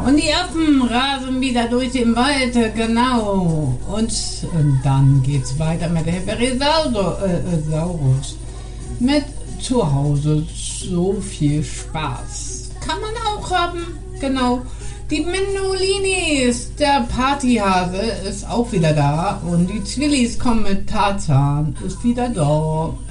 und die Affen rasen wieder durch den Wald, genau. Und dann geht's weiter mit der Herberisaurus. Mit zu Hause so viel Spaß. Kann man auch haben, genau. Die Mendolinis, der Partyhase, ist auch wieder da. Und die Zwillis kommen mit Tarzan, ist wieder da.